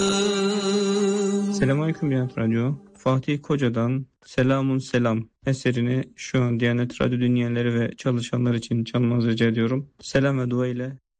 Selamünaleyküm Diyanet Radyo. Fatih Koca'dan Selamun Selam eserini şu an Diyanet Radyo dinleyenleri ve çalışanlar için çalmanızı rica ediyorum. Selam ve dua ile